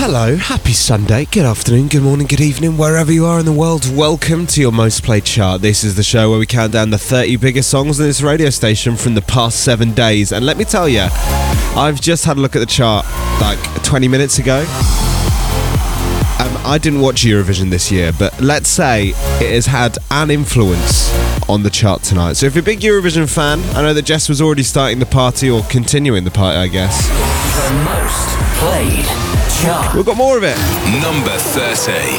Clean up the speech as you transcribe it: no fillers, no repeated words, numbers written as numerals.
Hello, happy Sunday, good afternoon, good morning, good evening, wherever you are in the world. Welcome to your Most Played Chart. This is the show where we count down the 30 biggest songs on this radio station from the past 7 days. And let me tell you, I've just had a look at the chart like 20 minutes ago. I didn't watch Eurovision this year, but let's say it has had an influence on the chart tonight. So if you're a big Eurovision fan, I know that Jess was already starting the party, or continuing the party, I guess. The Most Played Chart. We've got more of it. Number 30.